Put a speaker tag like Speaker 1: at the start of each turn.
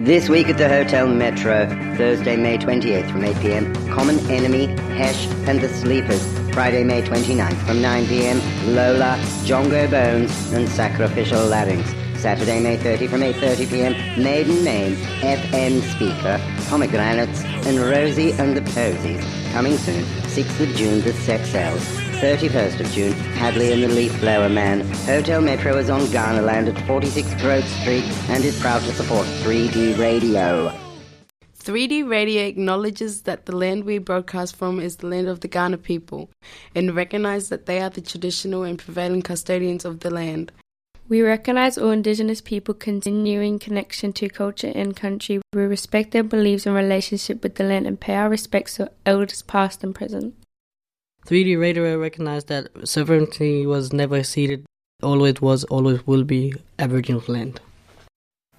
Speaker 1: This week at the Hotel Metro, Thursday, May 28th from 8 p.m, Common Enemy, Hesh and the Sleepers. Friday, May 29th from 9 p.m, Lola, Jongo Bones and Sacrificial Larynx. Saturday, May 30 from 8:30 p.m, Maiden Name, FN Speaker, Pomegranates and Rosie and the Posies. Coming soon, 6th of June, The Sex Cells. 31st of June, Hadley and the Leaf Blower Man. Hotel Metro is on Ghanaland at 46 Broad Street and is proud to support 3D Radio.
Speaker 2: 3D Radio acknowledges that the land we broadcast from is the land of the Ghana people and recognise that they are the traditional and prevailing custodians of the land.
Speaker 3: We recognise all Indigenous people continuing connection to culture and country. We respect their beliefs and relationship with the land and pay our respects to elders past and present.
Speaker 4: 3D Radio recognised that sovereignty was never ceded, always was, always will be Aboriginal land.